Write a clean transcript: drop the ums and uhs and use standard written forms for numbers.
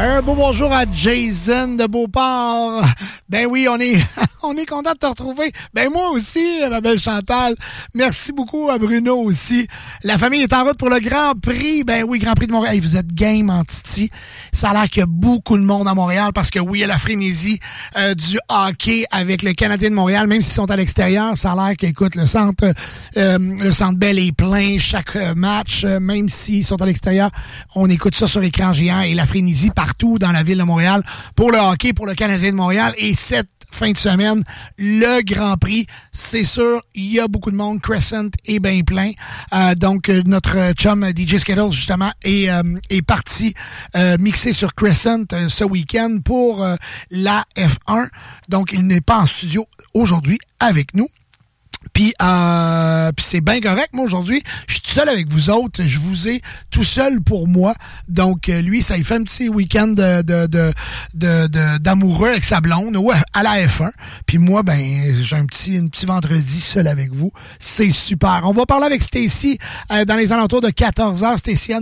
Un beau bonjour à Jason de Beauport. Ben oui, on est content de te retrouver. Ben moi aussi, ma belle Chantal. Merci beaucoup à Bruno aussi. La famille est en route pour le Grand Prix. Ben oui, Grand Prix de Montréal. Hey, vous êtes game en Titi. Ça a l'air qu'il y a beaucoup de monde à Montréal parce que oui, il y a la frénésie du hockey avec le Canadien de Montréal. Même s'ils sont à l'extérieur, ça a l'air qu'écoute, le centre Bell est plein chaque match. Même s'ils sont à l'extérieur, on écoute ça sur écran géant et la frénésie partout dans la ville de Montréal pour le hockey, pour le Canadien de Montréal. Et cette fin de semaine, le Grand Prix, c'est sûr, il y a beaucoup de monde. Crescent est bien plein. Donc, notre chum DJ Skittles, justement, est parti mixer sur Crescent ce week-end pour la F1. Donc, il n'est pas en studio aujourd'hui avec nous. Puis c'est bien correct. Moi, aujourd'hui, je suis tout seul avec vous autres. Je vous ai tout seul pour moi. Donc, lui, ça lui fait un petit week-end d'amoureux avec sa blonde à la F1. Puis moi, ben, j'ai un petit vendredi seul avec vous. C'est super. On va parler avec Stacy dans les alentours de 14h. Stacy